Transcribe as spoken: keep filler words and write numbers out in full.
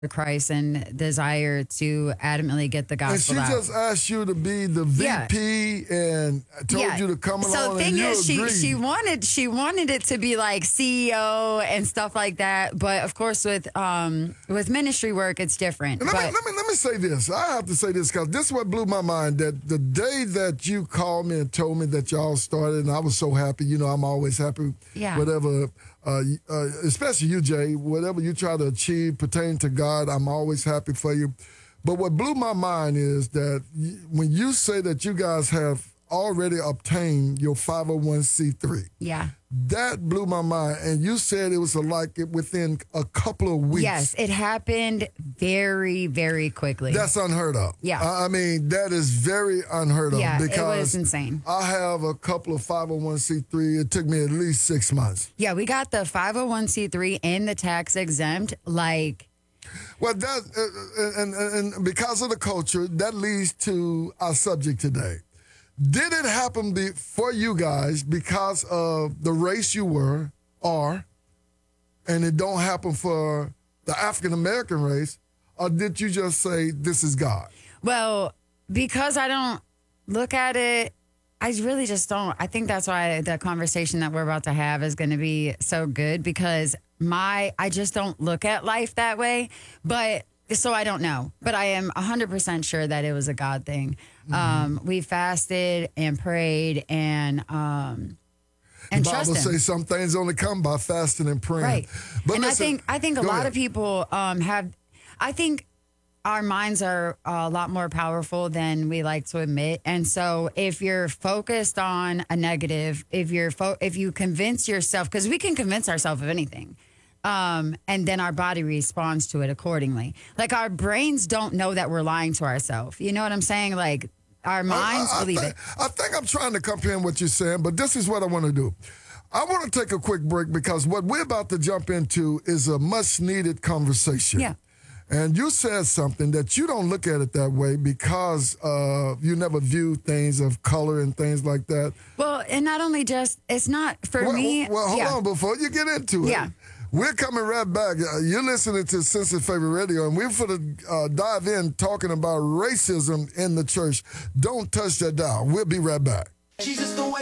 Christ and desire to adamantly get the gospel And she out. just asked you to be the V P yeah. and told yeah. you to come along. So the thing and is, you she agreed. she wanted she wanted it to be like C E O and stuff like that. But of course, with um with ministry work, it's different. Let, but, me, let me let me say this. I have to say this because this is what blew my mind. That the day that you called me and told me that y'all started, and I was so happy. You know, I'm always happy. Yeah. Whatever. Uh, uh, especially you, Jay, whatever you try to achieve pertaining to God, I'm always happy for you. But what blew my mind is that y- when you say that you guys have already obtained your five oh one c three, yeah, that blew my mind. And you said it was like it within a couple of weeks. Yes, it happened very, very quickly. That's unheard of. Yeah. I I mean, that is very unheard of. Yeah, it because was insane. I have a couple of five oh one c three. It took me at least six months. Yeah, we got the five oh one c three and the tax exempt, like... Well, that uh, and, and, and because of the culture, that leads to our subject today. Did it happen be, for you guys because of the race you were, are, and it don't happen for the African-American race, or did you just say, this is God? Well, because I don't look at it, I really just don't. I think that's why the conversation that we're about to have is going to be so good because my, I just don't look at life that way. But so I don't know, but I am one hundred percent sure that it was a God thing. Mm-hmm. Um, we fasted and prayed and, um, and the Bible says some things only come by fasting and praying. Right. But and listen, I think, I think a lot ahead. of people um, have, I think, our minds are a lot more powerful than we like to admit. And so if you're focused on a negative, if you're fo- if you convince yourself, because we can convince ourselves of anything, um, and then our body responds to it accordingly. Like our brains don't know that we're lying to ourselves. You know what I'm saying? Like our minds I, I, I believe think, it. I think I'm trying to comprehend what you're saying, but this is what I want to do. I want to take a quick break because what we're about to jump into is a much needed conversation. Yeah. And you said something that you don't look at it that way because uh, you never view things of color and things like that. Well, and not only just, it's not for well, me. Well, hold yeah. on before you get into it. Yeah. We're coming right back. Uh, You're listening to Sensitive Favorite Radio, and we're going to uh, dive in talking about racism in the church. Don't touch that dial. We'll be right back. Jesus, the way